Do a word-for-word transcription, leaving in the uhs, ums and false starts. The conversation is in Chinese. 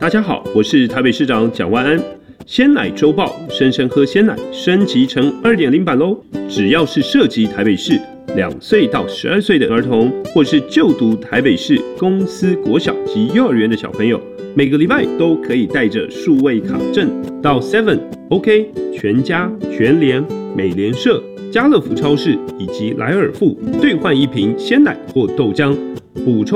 大家好，我是台北市长蒋万安。鲜奶周报，生生喝鲜奶升级成 二点零 版喽！只要是涉及台北市两岁到十二岁的儿童，或是就读台北市公司国小及幼儿园的小朋友，每个礼拜都可以带着数位卡证到 seven、OK、全家、全联、美联社、家乐福超市以及莱尔富兑换一瓶鲜奶或豆浆，补充